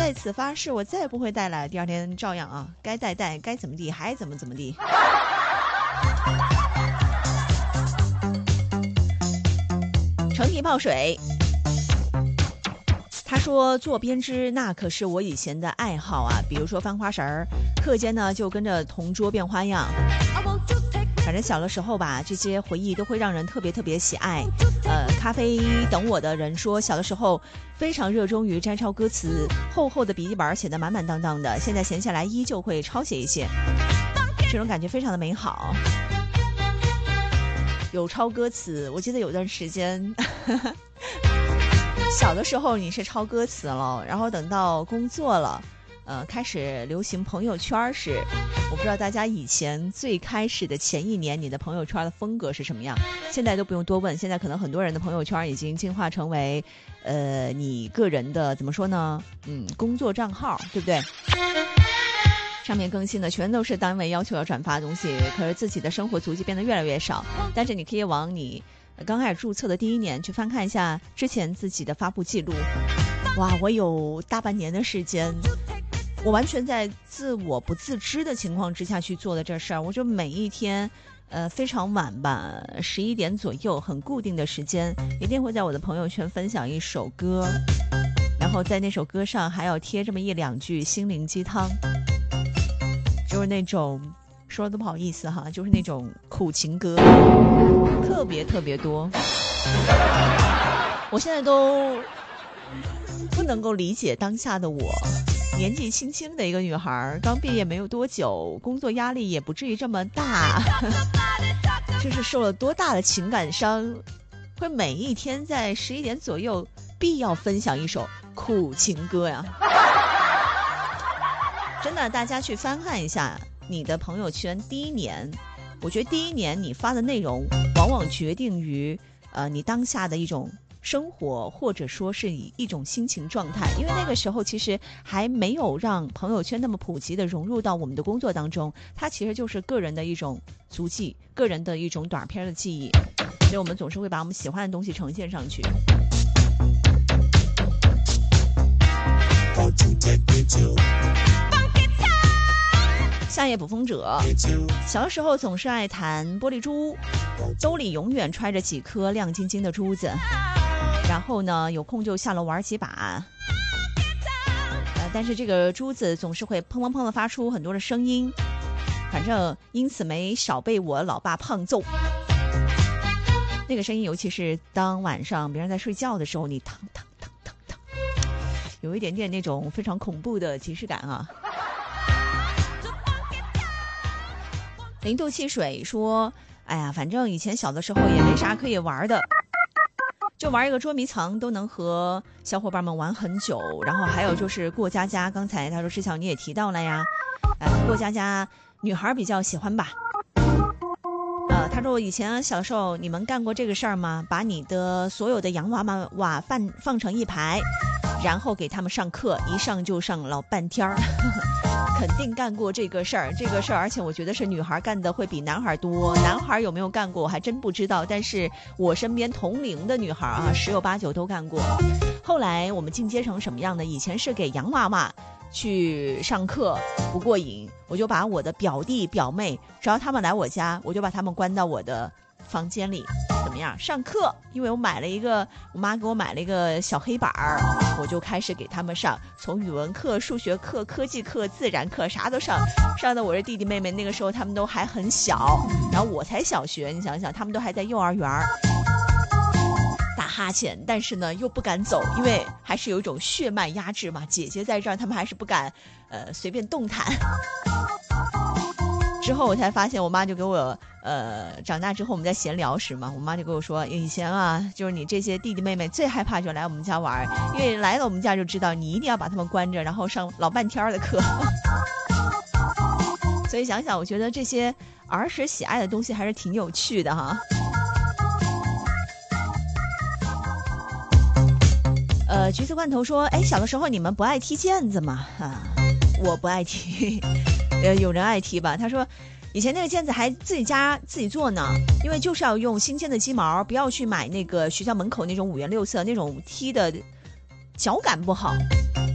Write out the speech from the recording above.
在此发誓，我再也不会带来。第二天照样啊，该带，该怎么地还怎么地。成皮泡水，他说做编织那可是我以前的爱好啊，比如说翻花绳儿，课间呢就跟着同桌变花样。反正小的时候吧，这些回忆都会让人特别喜爱。咖啡等我的人说，小的时候非常热衷于摘抄歌词，厚厚的笔记本写得满满当当的，现在闲下来依旧会抄写一些，这种感觉非常的美好。有抄歌词，我记得有段时间小的时候你是抄歌词了，然后等到工作了开始流行朋友圈时，我不知道大家以前最开始的前一年你的朋友圈的风格是什么样，现在都不用多问，现在可能很多人的朋友圈已经进化成为你个人的怎么说呢工作账号，对不对？上面更新的全都是单位要求要转发的东西，可是自己的生活足迹变得越来越少。但是你可以往你刚开始注册的第一年去翻看一下之前自己的发布记录。哇，我有大半年的时间，我完全在自我不自知的情况之下去做的这事儿。我就每一天非常晚吧，11点左右，很固定的时间，一定会在我的朋友圈分享一首歌，然后在那首歌上还要贴这么一两句心灵鸡汤，就是那种说的不好意思哈，就是那种苦情歌，特别多。我现在都不能够理解当下的我，年纪轻轻的一个女孩，刚毕业没有多久，工作压力也不至于这么大，这是受了多大的情感伤，会每一天在11点左右必要分享一首苦情歌呀。真的，大家去翻看一下你的朋友圈第一年，我觉得第一年你发的内容往往决定于你当下的一种生活，或者说是一种心情状态，因为那个时候其实还没有让朋友圈那么普及的融入到我们的工作当中，它其实就是个人的一种足迹，个人的一种短片的记忆，所以我们总是会把我们喜欢的东西呈现上去。夏夜捕风者，小时候总是爱弹玻璃珠，兜里永远揣着几颗亮晶晶的珠子，然后呢有空就下楼玩几把，但是这个珠子总是会砰砰砰的发出很多的声音，反正因此没少被我老爸胖揍。那个声音尤其是当晚上别人在睡觉的时候，你腾腾腾腾腾，有一点点那种非常恐怖的即视感啊。零度汽水说，哎呀，反正以前小的时候也没啥可以玩的，就玩一个捉迷藏都能和小伙伴们玩很久，然后还有就是过家家，刚才他说志晓你也提到了呀，过家家女孩比较喜欢吧。他说以前小的时候你们干过这个事儿吗？把你的所有的洋娃娃放成一排，然后给他们上课，一上就上老半天儿。肯定干过这个事儿，而且我觉得是女孩干的会比男孩多，男孩有没有干过我还真不知道，但是我身边同龄的女孩啊，10有89都干过。后来我们进阶成什么样的？以前是给洋娃娃去上课不过瘾，我就把我的表弟表妹，只要他们来我家，我就把他们关到我的房间里，怎么样上课？因为我妈给我买了一个小黑板，我就开始给他们上，从语文课、数学课、科技课、自然课啥都上的我这弟弟妹妹那个时候他们都还很小，然后我才小学，你想想他们都还在幼儿园打哈欠，但是呢又不敢走，因为还是有一种血脉压制嘛，姐姐在这儿他们还是不敢随便动弹。之后我才发现，我妈就给我长大之后我们在闲聊时嘛，我妈就跟我说，以前啊就是你这些弟弟妹妹最害怕就来我们家玩，因为来了我们家就知道你一定要把他们关着，然后上老半天的课。所以想想我觉得这些儿时喜爱的东西还是挺有趣的哈。橘子罐头说，哎，小的时候你们不爱踢毽子吗？我不爱踢，有人爱踢吧？他说以前那个毽子还自己做呢，因为就是要用新鲜的鸡毛，不要去买那个学校门口那种5颜6色那种，踢的脚感不好。